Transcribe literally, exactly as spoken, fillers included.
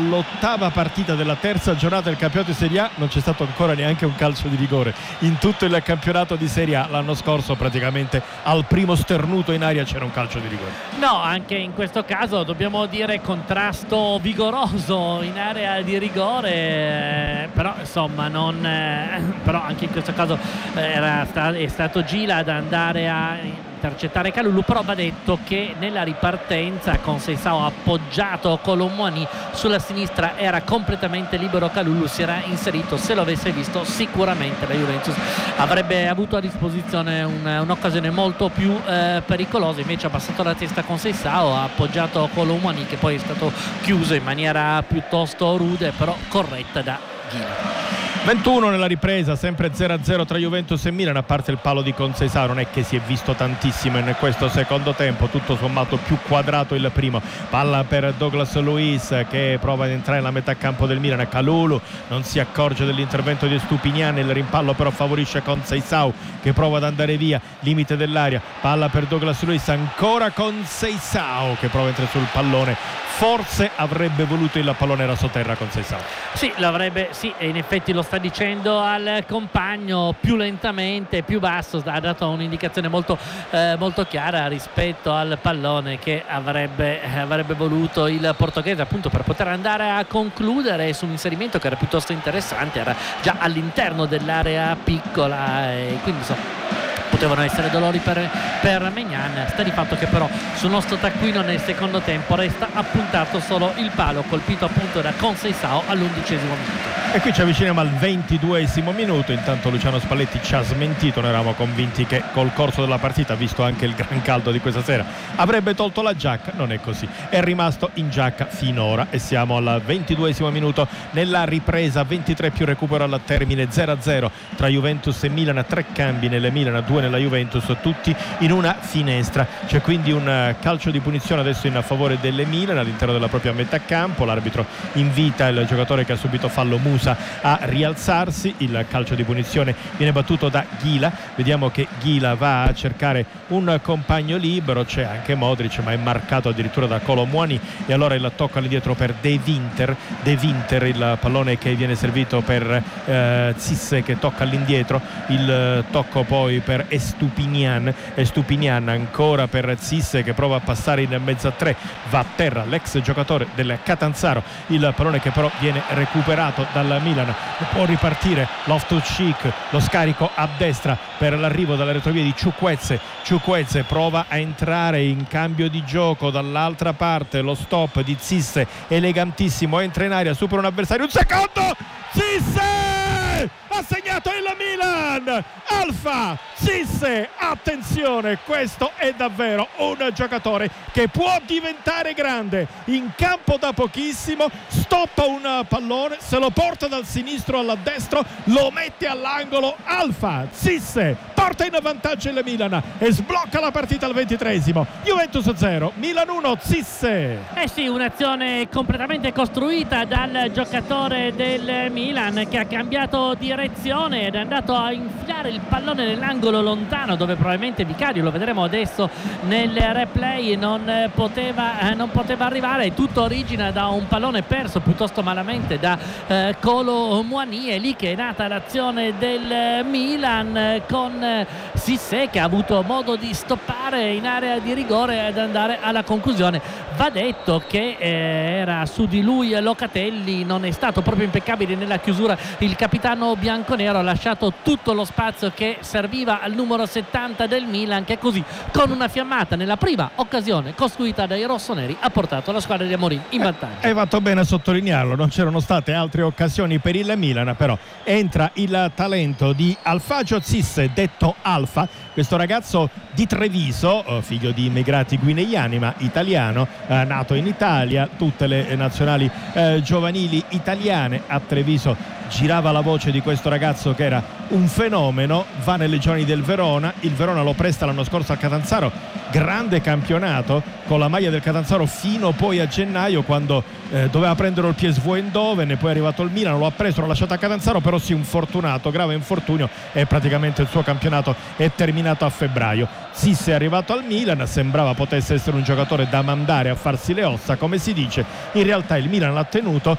all'ottava partita della terza giornata del campionato di Serie A non c'è stato ancora neanche un calcio di rigore in tutto il campionato di Serie A. L'anno scorso praticamente al primo sternuto in aria c'era un calcio di rigore. No, anche in questo caso dobbiamo dire contrasto vigoroso in area di rigore, eh, però insomma non eh, però anche in questo caso eh, era sta, è stato Gila ad andare a intercettare Kalulu, però va detto che nella ripartenza con Seisao appoggiato Kolo Muani sulla sinistra era completamente libero. Kalulu si era inserito, se lo avesse visto sicuramente la Juventus avrebbe avuto a disposizione un, un'occasione molto più eh, pericolosa. Invece ha passato la testa con Seisao, ha appoggiato Kolo Muani che poi è stato chiuso in maniera piuttosto rude però corretta da Gila. ventuno nella ripresa, sempre zero a zero tra Juventus e Milan, a parte il palo di Conceição non è che si è visto tantissimo in questo secondo tempo, tutto sommato più quadrato il primo. Palla per Douglas Luiz che prova ad entrare nella metà campo del Milan, Kalulu non si accorge dell'intervento di Estupiñán, il rimpallo però favorisce Conceição che prova ad andare via, limite dell'area, palla per Douglas Luiz, ancora Conceição che prova a entrare sul pallone, forse avrebbe voluto il pallone era sotterra Conceição. Sì, l'avrebbe, sì, e in effetti lo sta dicendo al compagno, più lentamente, più basso, ha dato un'indicazione molto, eh, molto chiara rispetto al pallone che avrebbe, avrebbe voluto il portoghese, appunto per poter andare a concludere su un inserimento che era piuttosto interessante, era già all'interno dell'area piccola e quindi insomma potevano essere dolori per, per Maignan. Sta di fatto che però sul nostro taccuino nel secondo tempo resta appuntato solo il palo colpito appunto da Conceição all'undicesimo minuto. E qui ci avviciniamo al ventiduesimo minuto, intanto Luciano Spalletti ci ha smentito, noi eravamo convinti che col corso della partita, visto anche il gran caldo di questa sera, avrebbe tolto la giacca, non è così, è rimasto in giacca finora e siamo al ventiduesimo minuto nella ripresa, ventitré più recupero al termine, zero a zero tra Juventus e Milan, tre cambi nelle Milan, due nella Juventus, tutti in una finestra. C'è quindi un calcio di punizione adesso in favore delle Milan all'interno della propria metà campo, l'arbitro invita il giocatore che ha subito fallo Musa a rialzarsi, il calcio di punizione viene battuto da Gila, vediamo che Gila va a cercare un compagno libero, c'è anche Modric ma è marcato addirittura da Kolo Muani e allora il tocco all'indietro per De Winter, De Winter il pallone che viene servito per eh, Zisse che tocca all'indietro, il tocco poi per Estupiñán, Estupiñán ancora per Zisse che prova a passare in mezzo a tre, va a terra l'ex giocatore del Catanzaro, il pallone che però viene recuperato dal Milan, può ripartire Loftus-Cheek, lo scarico a destra per l'arrivo dalla retrovia di Chukwueze, Chukwueze prova a entrare in cambio di gioco dall'altra parte, lo stop di Zisse elegantissimo, entra in aria, supera un avversario, un secondo, Zisse ha segnato il Milan, Alpha Zisse, attenzione, questo è davvero un giocatore che può diventare grande, in campo da pochissimo, stoppa un pallone, se lo porta dal sinistro al destro, lo mette all'angolo, Alpha Zisse porta in vantaggio il Milan e sblocca la partita al ventitreesimo, Juventus zero Milan uno, Zisse. Eh sì, un'azione completamente costruita dal giocatore del Milan che ha cambiato direzione ed è andato a infilare il pallone nell'angolo lontano dove probabilmente Vicario, lo vedremo adesso nel replay, non poteva, eh, non poteva arrivare. Tutto origina da un pallone perso piuttosto malamente da eh, Kolo Muani, è lì che è nata l'azione del Milan eh, con eh, Zisse che ha avuto modo di stoppare in area di rigore ed andare alla conclusione. Va detto che eh, era su di lui Locatelli, non è stato proprio impeccabile nella chiusura il capitano bianconero, ha lasciato tutto lo spazio che serviva al numero settanta del Milan che così con una fiammata nella prima occasione costruita dai rossoneri ha portato la squadra di Amorim in vantaggio. Hai fatto bene a sottolinearlo, non c'erano state altre occasioni per il Milan, però entra il talento di Alfagio Zisse, detto Alfa, questo ragazzo di Treviso, figlio di immigrati guineiani ma italiano, eh, nato in Italia, tutte le nazionali eh, giovanili italiane a Treviso. Girava la voce di questo ragazzo che era un fenomeno, va nelle giovani del Verona, il Verona lo presta l'anno scorso al Catanzaro, grande campionato con la maglia del Catanzaro fino poi a gennaio quando eh, doveva prendere il P S V Eindhoven, poi è arrivato il Milan, lo ha preso, l'ha lasciato a Catanzaro, però si è infortunato, grave infortunio e praticamente il suo campionato è terminato a febbraio. Zisse è arrivato al Milan, sembrava potesse essere un giocatore da mandare a farsi le ossa come si dice, in realtà il Milan l'ha tenuto